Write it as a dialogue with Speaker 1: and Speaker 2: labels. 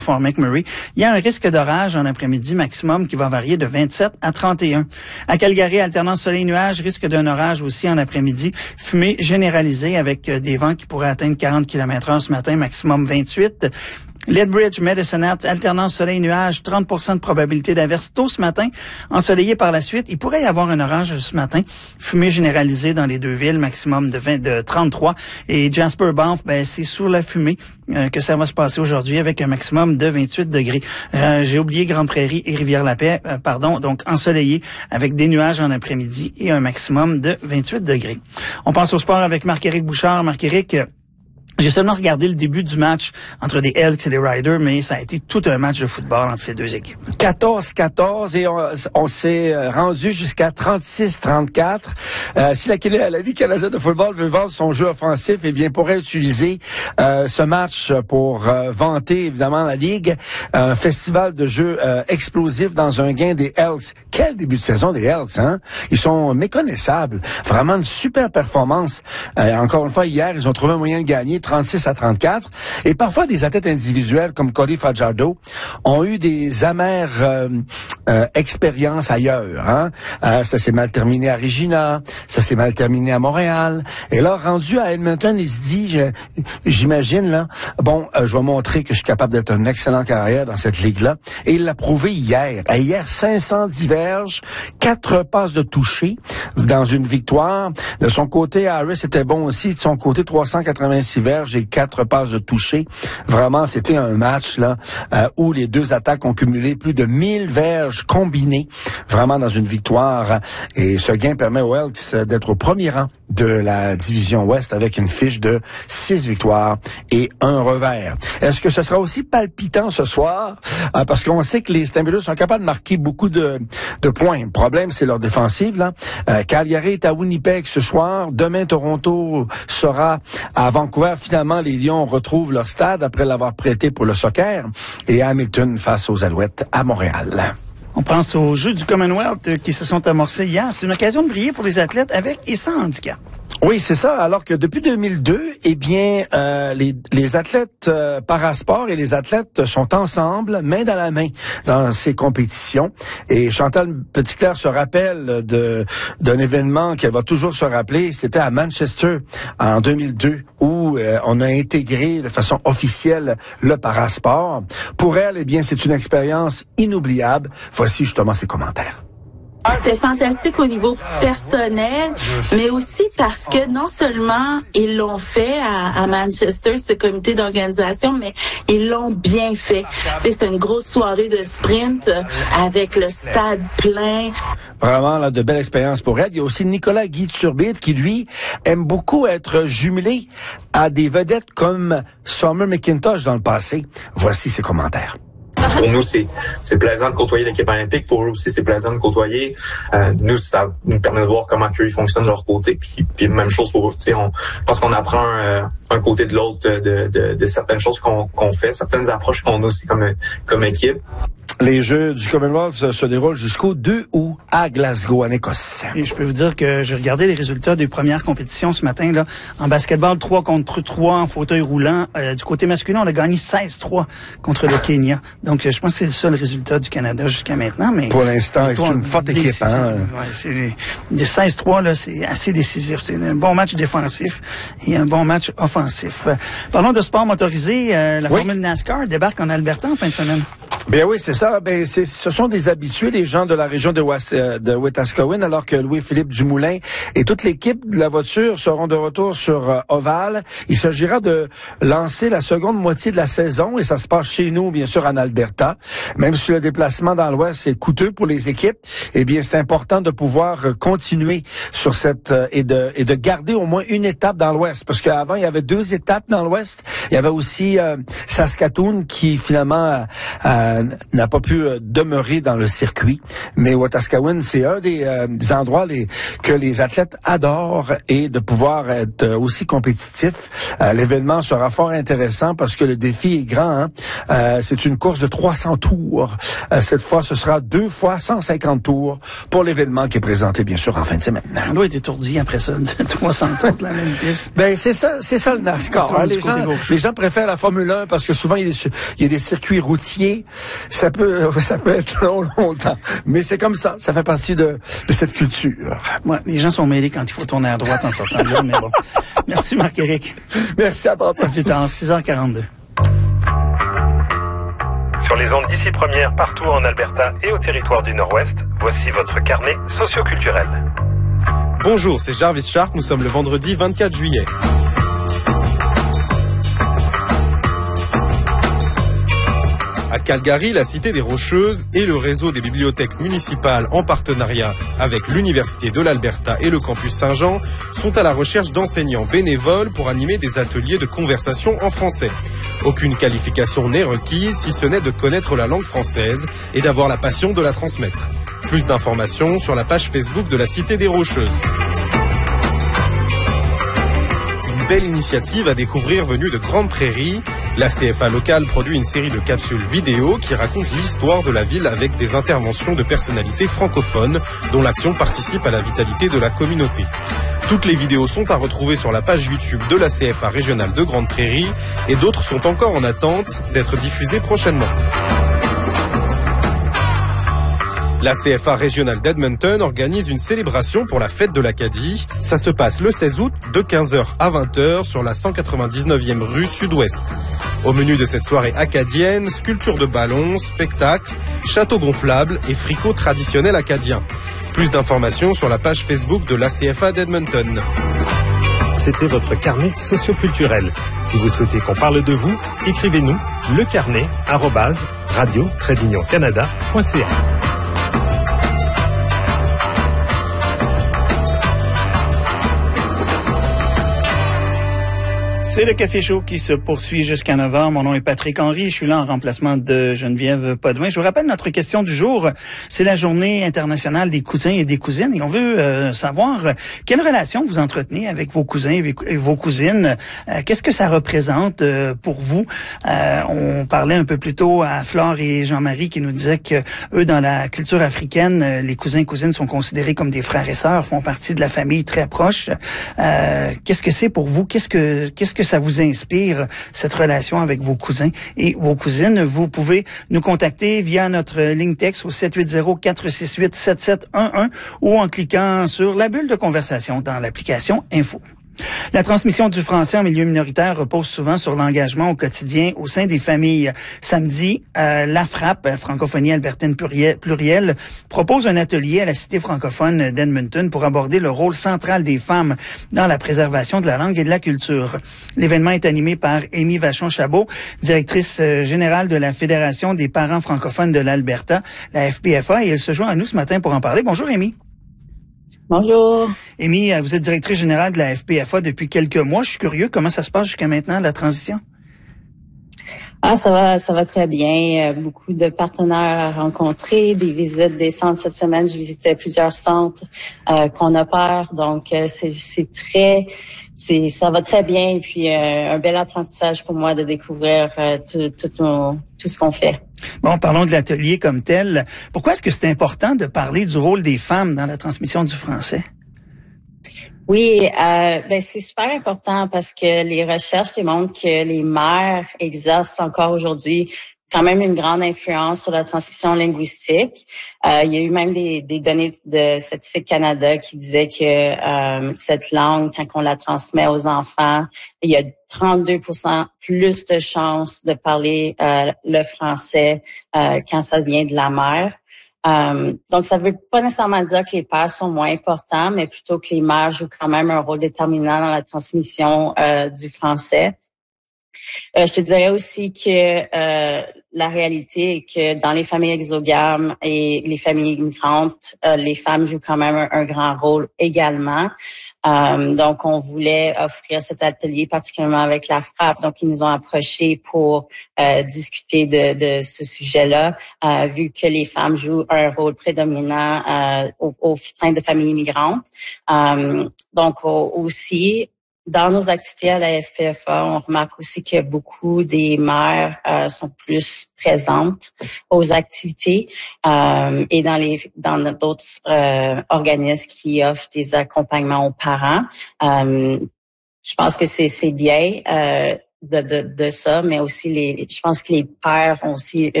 Speaker 1: Fort McMurray. Il y a un risque d'orage en après-midi maximum qui va varier de 27 à 31. À Calgary, alternance soleil-nuage, risque d'un orage aussi en après-midi. Fumée généralisée avec des vents qui pourraient atteindre 40 km/h ce matin, maximum 28. Lethbridge, Medicine Hat, alternance soleil-nuage, 30% de probabilité d'averse tôt ce matin, ensoleillé par la suite. Il pourrait y avoir un orage ce matin, fumée généralisée dans les deux villes, maximum de 33. Et Jasper Banff, c'est sous la fumée que ça va se passer aujourd'hui avec un maximum de 28 degrés. J'ai oublié Grande Prairie et Rivière-la-Paix, donc ensoleillé avec des nuages en après-midi et un maximum de 28 degrés. On passe au sport avec Marc-Éric Bouchard. Marc-Éric, j'ai seulement regardé le début du match entre les Elks et les Riders, mais ça a été tout un match de football entre ces deux équipes.
Speaker 2: 14-14 et on s'est rendu jusqu'à 36-34. Si la Ligue canadienne de football veut vendre son jeu offensif, eh bien, pourrait utiliser ce match pour vanter, évidemment, la Ligue. Un festival de jeux explosif dans un gain des Elks. Quel début de saison des Elks, hein? Ils sont méconnaissables. Vraiment une super performance. Encore une fois, hier, ils ont trouvé un moyen de gagner 36-34. Et parfois, des athlètes individuels comme Cody Fajardo ont eu des amères expériences ailleurs. Hein? Ça s'est mal terminé à Regina, ça s'est mal terminé à Montréal. Et là, rendu à Edmonton, il se dit, j'imagine, là, je vais montrer que je suis capable d'être un excellent carrière dans cette ligue-là. Et il l'a prouvé hier. Hier, 510 verges, 4 passes de toucher dans une victoire. De son côté, Harris était bon aussi. De son côté, 386 verges et 4 passes de toucher. Vraiment, c'était un match là où les deux attaques ont cumulé plus de 1000 verges combinées, vraiment dans une victoire. Et ce gain permet aux Elks d'être au premier rang de la division Ouest avec une fiche de 6 victoires et 1 revers. Est-ce que ce sera aussi palpitant ce soir? Parce qu'on sait que les Stampeders sont capables de marquer beaucoup de points. Le problème, c'est leur défensive. Là. Calgary est à Winnipeg ce soir. Demain, Toronto sera à Vancouver. Finalement, les Lions retrouvent leur stade après l'avoir prêté pour le soccer. Et Hamilton face aux Alouettes à Montréal.
Speaker 1: On pense aux Jeux du Commonwealth qui se sont amorcés hier. C'est une occasion de briller pour les athlètes avec et sans handicap.
Speaker 2: Oui, c'est ça. Alors que depuis 2002, les athlètes parasport et les athlètes sont ensemble, main dans la main, dans ces compétitions. Et Chantal Petitclerc se rappelle d'un événement qu'elle va toujours se rappeler. C'était à Manchester en 2002, où on a intégré de façon officielle le parasport. Pour elle, c'est une expérience inoubliable. Voici justement ses commentaires.
Speaker 3: C'était fantastique au niveau personnel, mais aussi parce que non seulement ils l'ont fait à Manchester, ce comité d'organisation, mais ils l'ont bien fait. C'était une grosse soirée de sprint avec le stade plein.
Speaker 2: Vraiment, là, de belles expériences pour elle. Il y a aussi Nicolas Guy Turbide qui, lui, aime beaucoup être jumelé à des vedettes comme Summer McIntosh dans le passé. Voici ses commentaires.
Speaker 4: Pour nous, c'est plaisant de côtoyer l'équipe olympique. Pour eux aussi, c'est plaisant de côtoyer. Nous, ça nous permet de voir comment ils fonctionnent de leur côté. Puis même chose pour eux. Je pense qu'on apprend un côté de l'autre de certaines choses qu'on fait, certaines approches qu'on a aussi comme équipe.
Speaker 2: Les Jeux du Commonwealth se déroulent jusqu'au 2 août à Glasgow, en Écosse.
Speaker 1: Et je peux vous dire que j'ai regardé les résultats des premières compétitions ce matin. Là, en basketball, 3 contre 3 en fauteuil roulant. Du côté masculin, on a gagné 16-3 contre le Kenya. Donc, je pense que c'est le seul résultat du Canada jusqu'à maintenant. Mais
Speaker 2: pour l'instant, c'est une forte équipe. Hein?
Speaker 1: Ouais, des 16-3, là, c'est assez décisif. C'est un bon match défensif et un bon match offensif. Parlons de sport motorisé. La Formule NASCAR débarque en Alberta en fin de semaine.
Speaker 2: Ben oui, c'est ça. Ce sont des habitués, les gens de la région de Wetaskiwin, alors que Louis-Philippe Dumoulin et toute l'équipe de la voiture seront de retour sur Oval. Il s'agira de lancer la seconde moitié de la saison et ça se passe chez nous, bien sûr, en Alberta. Même si le déplacement dans l'Ouest est coûteux pour les équipes, c'est important de pouvoir continuer sur et de garder au moins une étape dans l'Ouest. Parce qu'avant, il y avait 2 étapes dans l'Ouest. Il y avait aussi Saskatoon qui finalement n'a pas pu demeurer dans le circuit. Mais Wetaskiwin, c'est un des endroits que les athlètes adorent, et de pouvoir être aussi compétitif. L'événement sera fort intéressant parce que le défi est grand. C'est une course de 300 tours. Cette fois, ce sera 2 fois 150 tours pour l'événement qui est présenté, bien sûr, en fin de semaine.
Speaker 1: On doit être étourdi après ça, de 300 tours de la même piste.
Speaker 2: Ben, c'est ça le NASCAR. Les gens préfèrent la Formule 1 parce que souvent, il y a des circuits routiers. Ça peut être longtemps. Mais c'est comme ça. Ça fait partie de cette culture.
Speaker 1: Ouais, les gens sont mêlés quand il faut tourner à droite en sortant de là, mais bon. Merci, Marc-Éric.
Speaker 2: Merci à toi.
Speaker 1: Plus tard, 6h42.
Speaker 5: Sur les ondes d'ici première, partout en Alberta et au territoire du Nord-Ouest, voici votre carnet socioculturel.
Speaker 6: Bonjour, c'est Jarvis Shark, nous sommes le vendredi 24 juillet. À Calgary, la Cité des Rocheuses et le réseau des bibliothèques municipales en partenariat avec l'Université de l'Alberta et le campus Saint-Jean sont à la recherche d'enseignants bénévoles pour animer des ateliers de conversation en français. Aucune qualification n'est requise si ce n'est de connaître la langue française et d'avoir la passion de la transmettre. Plus d'informations sur la page Facebook de la Cité des Rocheuses. Une belle initiative à découvrir venue de Grande Prairie. La CFA locale produit une série de capsules vidéo qui racontent l'histoire de la ville avec des interventions de personnalités francophones dont l'action participe à la vitalité de la communauté. Toutes les vidéos sont à retrouver sur la page YouTube de la CFA régionale de Grande Prairie et d'autres sont encore en attente d'être diffusées prochainement. La CFA régionale d'Edmonton organise une célébration pour la fête de l'Acadie. Ça se passe le 16 août de 15h à 20h sur la 199e rue Sud-Ouest. Au menu de cette soirée acadienne, sculpture de ballons, spectacles, château gonflable et fricot traditionnel acadien. Plus d'informations sur la page Facebook de l'ACFA d'Edmonton.
Speaker 5: C'était votre carnet socioculturel. Si vous souhaitez qu'on parle de vous, écrivez-nous lecarnet@radio-canada.ca.
Speaker 1: C'est le Café Chaud qui se poursuit jusqu'à 9h. Mon nom est Patrick Henry. Je suis là en remplacement de Geneviève Potvin. Je vous rappelle notre question du jour. C'est la journée internationale des cousins et des cousines. Et on veut savoir quelle relation vous entretenez avec vos cousins et vos cousines. Qu'est-ce que ça représente pour vous? On parlait un peu plus tôt à Flore et Jean-Marie qui nous disaient que eux, dans la culture africaine, les cousins et cousines sont considérés comme des frères et sœurs, font partie de la famille très proche. Qu'est-ce que c'est pour vous? Qu'est-ce que ça vous inspire, cette relation avec vos cousins et vos cousines? Vous pouvez nous contacter via notre ligne texte au 780-468-7711 ou en cliquant sur la bulle de conversation dans l'application Info. La transmission du français en milieu minoritaire repose souvent sur l'engagement au quotidien au sein des familles. Samedi, la Frappe, Francophonie albertaine plurielle, propose un atelier à la Cité francophone d'Edmonton pour aborder le rôle central des femmes dans la préservation de la langue et de la culture. L'événement est animé par Amy Vachon-Chabot, directrice générale de la Fédération des parents francophones de l'Alberta, la FPFA, et elle se joint à nous ce matin pour en parler. Bonjour, Amy.
Speaker 3: Bonjour.
Speaker 1: Amy, vous êtes directrice générale de la FPFA depuis quelques mois. Je suis curieux, comment ça se passe jusqu'à maintenant, la transition?
Speaker 3: Ça va très bien. Beaucoup de partenaires à rencontrer, des visites des centres cette semaine. Je visitais plusieurs centres qu'on opère, donc ça va très bien. Et puis un bel apprentissage pour moi de découvrir tout ce qu'on fait.
Speaker 1: Bon, parlons de l'atelier comme tel. Pourquoi est-ce que c'est important de parler du rôle des femmes dans la transmission du français?
Speaker 3: Oui, c'est super important parce que les recherches démontrent que les mères exercent encore aujourd'hui quand même une grande influence sur la transmission linguistique. Il y a eu même des données de Statistique Canada qui disaient que cette langue, quand on la transmet aux enfants, il y a 32% plus de chances de parler le français quand ça vient de la mère. Donc, ça veut pas nécessairement dire que les pères sont moins importants, mais plutôt que les mères jouent quand même un rôle déterminant dans la transmission du français. Je te dirais aussi que
Speaker 7: la réalité est que dans les familles exogames et les familles immigrantes, les femmes jouent quand même un grand rôle également. Donc, on voulait offrir cet atelier particulièrement avec la FRAP. Donc, ils nous ont approchés pour discuter de ce sujet-là, vu que les femmes jouent un rôle prédominant au sein de familles immigrantes. Donc, aussi, dans nos activités à la FPFA, on remarque aussi que beaucoup des mères sont plus présentes aux activités et dans d'autres organismes qui offrent des accompagnements aux parents. Je pense que c'est bien de ça, mais aussi je pense que les pères ont aussi